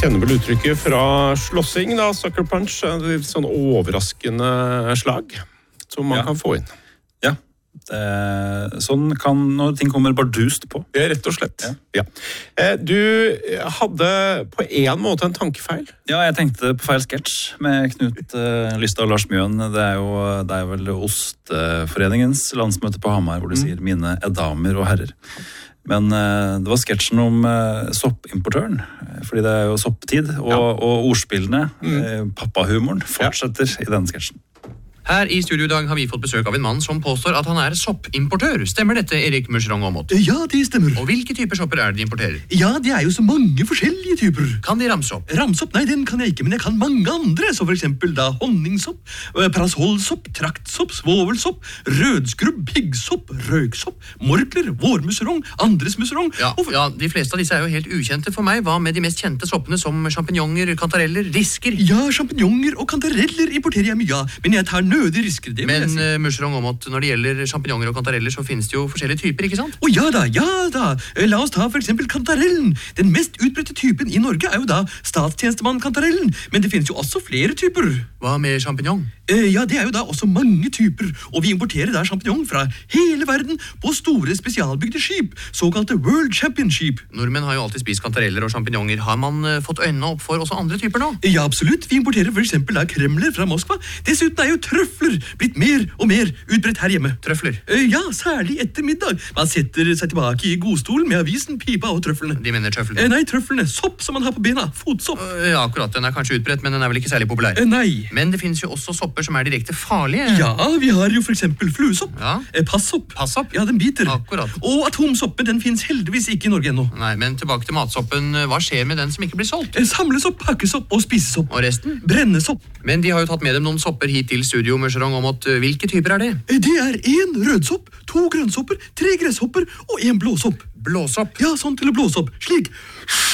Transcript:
kjenner vel uttrykket fra slåssing da, sucker punch, et sånn overraskende slag som man kan få inn. Ja, sånn kan når ting kommer bardust på. Rett og slett. Ja. Du hadde på en måte en tankefeil. Ja, jeg tenkte på feil sketsj med Knut Lystad og Lars Mjøen. Det er vel Ostforeningens landsmøte på Hamar, hvor de sier mine damer og herrer. Men det var sketsjen om soppimportøren, fordi det er jo sopptid, og ordspillene, pappahumoren, fortsetter i denne sketsjen. Her i studio i dag har vi fått besøk av en mann som påstår at han er soppimportør. Stemmer dette, Erik Møsjerong Aamodt? Ja, det stemmer. Og hvilke typer sopper er det de importerer? Ja, det er jo så mange forskjellige typer. Kan de ramse opp? Ramsopp? Nei, den kan jeg ikke, men jeg kan mange andre. Så for eksempel da honningsopp, parasollsopp, traktsopp, svovelsopp, rødskrubb, piggsopp, røyksopp, morkler, vårmusserong, andres musserong. Ja, de fleste av disse er jo helt ukjente for meg. Hva med de mest kjente soppene som champignoner, kantareller, risker? Ja, champignoner og kantareller importerer jeg mye av, men jeg tar nødig risker, det vil jeg si. Men Møsjerong Aamodt, når det gjelder champignoner og kantareller, så finnes det jo forskjellige typer, ikke sant? Å ja da. La oss ta for eksempel kantarellen. Den mest utbredte typen i Norge er jo da statstjenestemann-kantarellen, men det finnes jo også flere typer. Hva med champignon? Ja, det er jo da også mange typer, og vi importerer da champignon fra hele verden på store spesialbygde skip, såkalte World Championship. Nordmenn har jo alltid spist kantareller og champignoner. Har man fått øynene opp for også andre typer nå? Ja, absolutt. Vi importerer for eksempel da kremler fra Moskva. Dessuten er jo trøfler blitt mer og mer utbredt her hjemme. Trøfler? Ja, særlig etter middag. Man setter seg tilbake i godstolen med avisen, pipa og trøflene. De mener trøflene? Nei, trøflene. Sopp som man har på bena. Fotsopp. Ja, akkurat. Den er kanskje utbredt, men den er vel ikke særlig populær? Nei. Men det finnes jo også sopper som er direkte farlige. Ja, vi har jo for eksempel fluesopp. Ja. Passopp. Passopp? Ja, den biter. Akkurat. Og atomsoppe, den finnes heldigvis ikke i Norge ennå. Nei, men tilbake til matsoppen. Hva skjer med den som ikke blir solgt? Samlesopp, pakkesopp og spisesopp. Og resten? Brennesopp. Men de har jo tatt med dem noen sopper hit til studio, Møsjerong Aamodt. Hvilke typer er det? Det er 1 rødsopp, 2 grønnsopper, 3 gresshopper og 1 blåsopp. Blåsopp? Ja, sånn til å blåse opp. Slik.